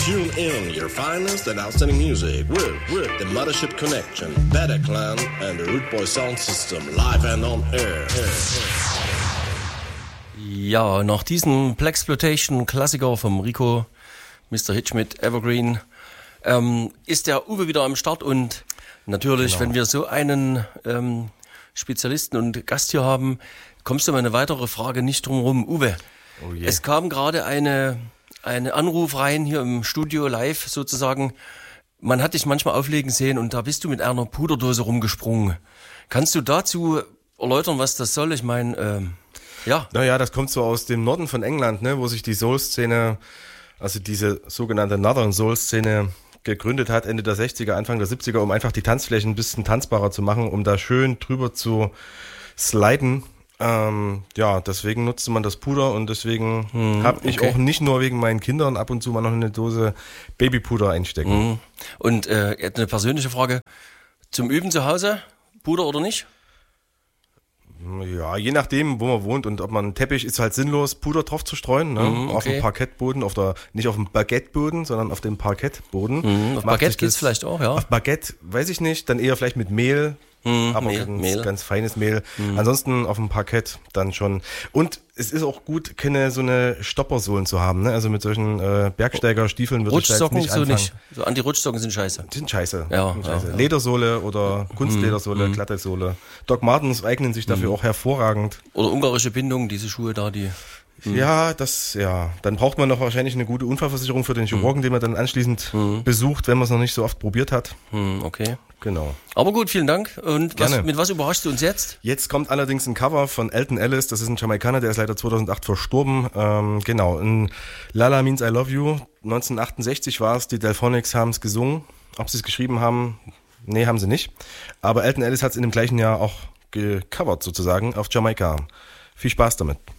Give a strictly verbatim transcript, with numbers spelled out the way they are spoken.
Tune in your finest and outstanding music with, with the Mothership Connection, Bataclan and the Root Boy Sound System live and on air. Ja, nach diesem Blaxploitation-Klassiker vom Rico, Mister Hitch mit Evergreen, ähm, ist der Uwe wieder am Start und natürlich, genau. Wenn wir so einen ähm, Spezialisten und Gast hier haben, kommst du um eine weitere Frage nicht drum rum. Uwe, oh yeah. Es kam gerade eine, eine Anruf rein hier im Studio live sozusagen. Man hat dich manchmal auflegen sehen und da bist du mit einer Puderdose rumgesprungen. Kannst du dazu erläutern, was das soll? Ich meine, ähm, ja. Naja, das kommt so aus dem Norden von England, ne, wo sich die Soul-Szene, also diese sogenannte Northern Soul-Szene gegründet hat, Ende der sechziger, Anfang der siebziger, um einfach die Tanzflächen ein bisschen tanzbarer zu machen, um da schön drüber zu sliden. Ähm, ja, deswegen nutzte man das Puder und deswegen hm, habe ich okay. auch nicht nur wegen meinen Kindern ab und zu mal noch eine Dose Babypuder einstecken. Hm. Und äh, eine persönliche Frage, zum Üben zu Hause, Puder oder nicht? Ja, je nachdem, wo man wohnt und ob man einen Teppich ist halt sinnlos, Puder drauf zu streuen, ne? Mm, okay. Auf dem Parkettboden, auf der, nicht auf dem Baguetteboden, sondern auf dem Parkettboden. Mm, auf Baguette geht's vielleicht auch, ja. Auf Baguette, weiß ich nicht, dann eher vielleicht mit Mehl, mm, aber Mehl, ganz, Mehl. ganz feines Mehl. Mm. Ansonsten auf dem Parkett dann schon. Und es ist auch gut, keine so eine Stoppersohlen zu haben, ne? Also mit solchen äh, Bergsteigerstiefeln würde ich da jetzt nicht so anfangen. Nicht. So Anti-Rutschsocken sind scheiße. Die sind scheiße. Ja, sind scheiße. Ja, ja. Ledersohle oder Kunstledersohle, mm. glatte Sohle. Doc Martens eignen sich dafür mm. auch hervorragend. Oder ungarische Bindung, diese Schuhe da, die... Mm. Ja, das, ja. Dann braucht man noch wahrscheinlich eine gute Unfallversicherung für den Chirurgen, mm. den man dann anschließend mm. besucht, wenn man es noch nicht so oft probiert hat. Mm, okay. Genau. Aber gut, vielen Dank. Und was, mit was überraschst du uns jetzt? Jetzt kommt allerdings ein Cover von Alton Ellis. Das ist ein Jamaikaner, der ist leider zweitausendacht verstorben. Ähm, genau, in Lala Means I Love You. neunzehnhundertachtundsechzig war es. Die Delphonics haben es gesungen. Ob sie es geschrieben haben? Nee, haben sie nicht. Aber Alton Ellis hat es in dem gleichen Jahr auch gecovert sozusagen auf Jamaika. Viel Spaß damit.